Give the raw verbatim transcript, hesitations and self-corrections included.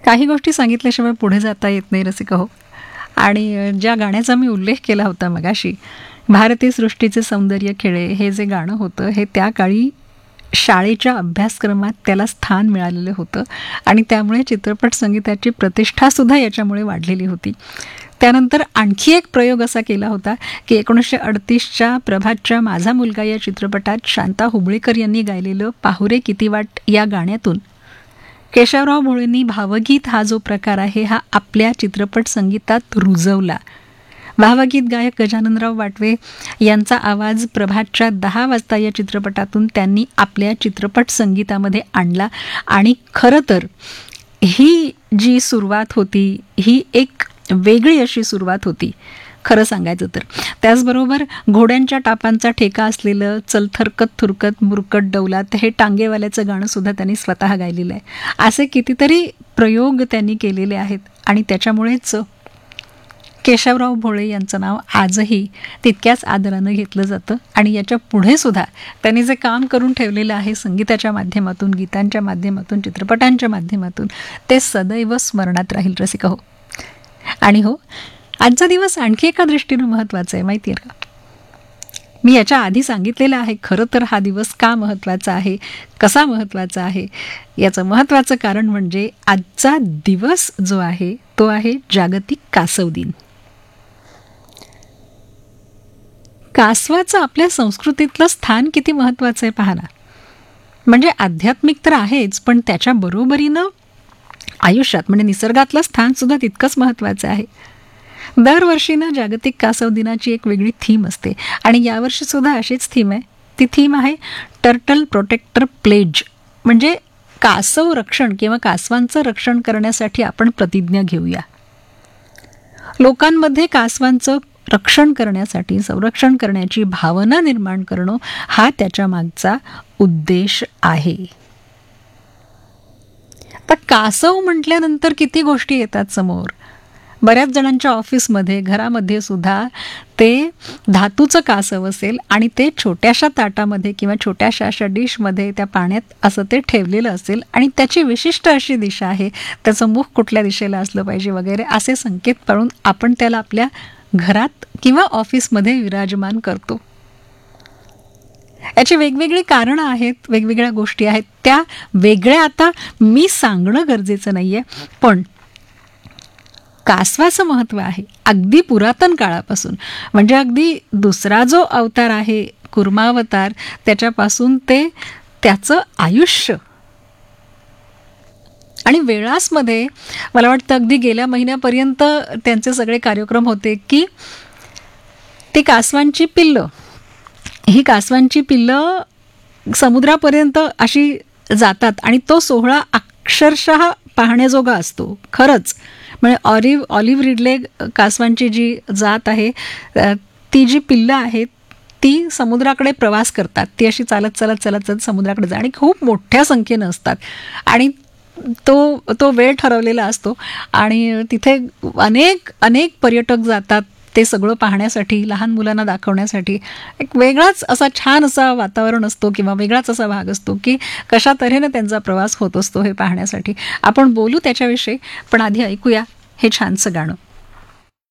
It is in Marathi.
काही गोष्टी सांगितल्याशिवाय पुढे जाता येत नाही रसिका हो. आणि ज्या गाण्याचा मी उल्लेख केला होता मगाशी, भारतीय सृष्टीचे सौंदर्य खेळे, हे जे गाणं होतं हे त्या काळी शाळेच्या अभ्यासक्रमात त्याला स्थान मिळालेलं होतं आणि त्यामुळे चित्रपट संगीताची प्रतिष्ठासुद्धा याच्यामुळे वाढलेली होती. त्यानंतर आणखी एक प्रयोग असा केला होता की एकोणीसशे अडतीसच्या प्रभातच्या माझा मुलगा या चित्रपटात शांता हुबळीकर यांनी गायलेलं पाहुरे किती वाट या गाण्यातून केशवराव भोळेंनी भावगीत हा जो प्रकार आहे हा आपल्या चित्रपट संगीतात रुजवला. भावगीत गायक गजाननराव वाटवे यांचा आवाज प्रभातच्या दहा वाजता या चित्रपटातून त्यांनी आपल्या चित्रपट संगीतामध्ये आणला. आणि खरं तर ही जी सुरुवात होती ही एक वेगळी अशी सुरुवात होती खरं सांगायचं तर. त्याचबरोबर घोड्यांच्या टापांचा ठेका असलेलं चल थरकत थुरकत मुरकट डौलात हे टांगेवाल्याचं गाणं सुद्धा त्यांनी स्वतः गायलेलं आहे. असे कितीतरी प्रयोग त्यांनी केलेले आहेत आणि त्याच्यामुळेच केशवराव भोळे यांचं नाव आजही तितक्याच आदरानं घेतलं जातं. आणि याच्या पुढे सुद्धा त्यांनी जे काम करून ठेवलेलं आहे संगीताच्या माध्यमातून, गीतांच्या माध्यमातून, चित्रपटांच्या माध्यमातून, ते सदैव स्मरणात राहील रसिका हो. आणि हो, आजचा दिवस आणखी एका दृष्टीनं महत्त्वाचा आहे माहिती आहे का. मी याच्या आधी सांगितलेलं आहे खरं तर हा दिवस का महत्त्वाचा आहे, कसा महत्त्वाचा आहे. याचं महत्त्वाचं कारण म्हणजे आजचा दिवस जो आहे तो आहे जागतिक कासव दिन. कासवाचं आपल्या संस्कृतीतलं स्थान किती महत्त्वाचं आहे पहा ना. म्हणजे आध्यात्मिक तर आहेच, पण त्याच्या बरोबरीनं आयुष्यात म्हणजे निसर्गातलं स्थान सुद्धा तितकंच महत्त्वाचं आहे. दरवर्षी ना जागतिक कासव दिनाची एक वेगळी थीम असते आणि यावर्षी सुद्धा अशीच थीम आहे. ती थीम आहे टर्टल प्रोटेक्टर प्लेज. म्हणजे कासव रक्षण किंवा कासवांचं रक्षण करण्यासाठी आपण प्रतिज्ञा घेऊया. लोकांमध्ये कासवांचं रक्षण करण्यासाठी, संरक्षण करण्याची भावना निर्माण करणं हा त्याच्या मागचा उद्देश आहे. आता कासव म्हटल्यानंतर किती गोष्टी येतात समोर. बऱ्याच जणांच्या ऑफिसमध्ये, घरामध्ये सुद्धा ते धातूचं कासव असेल आणि ते छोट्याशा ताटामध्ये किंवा छोट्याशा अशा डिशमध्ये त्या पाण्यात असं ते ठेवलेलं असेल आणि त्याची विशिष्ट अशी दिशा आहे, त्याचं मुख कुठल्या दिशेला असलं पाहिजे वगैरे असे संकेत पाळून आपण त्याला आपल्या घरात किंवा ऑफिसमध्ये विराजमान करतो. याची वेगवेगळी कारणं आहेत, वेगवेगळ्या गोष्टी आहेत. त्या वेगळ्या आता मी सांगणं गरजेचं नाही आहे, पण कासवाचं महत्त्व आहे अगदी पुरातन काळापासून. म्हणजे अगदी दुसरा जो अवतार आहे कुर्मावतार, त्याच्यापासून ते त्याचं आयुष्य. आणि वेळासमध्ये मला वाटतं अगदी गेल्या महिन्यापर्यंत त्यांचे सगळे कार्यक्रम होते की ती कासवांची पिल्लं, ही कासवांची पिल्लं समुद्रापर्यंत अशी जातात आणि तो सोहळा अक्षरशः पाहण्याजोगा असतो खरंच. म्हणजे ऑलिव्ह ऑलिव्ह रिडले कासवांची जी जात आहे, ती जी पिल्लं आहेत ती समुद्राकडे प्रवास करतात. ती अशी चालत चालत चालत चालत समुद्राकडे जा आणि खूप मोठ्या संख्येनं असतात आणि तो तो वेळ ठरवलेला असतो आणि तिथे अनेक अनेक पर्यटक जातात ते सगळं पाहण्यासाठी, लहान मुलांना दाखवण्यासाठी. एक वेगळाच असा छान असा वातावरण असतो किंवा वेगळाच असा भाग असतो की कशा तऱ्हेने त्यांचा प्रवास होत असतो हे पाहण्यासाठी. आपण बोलू त्याच्याविषयी, पण आधी ऐकूया हे छानसं गाणं.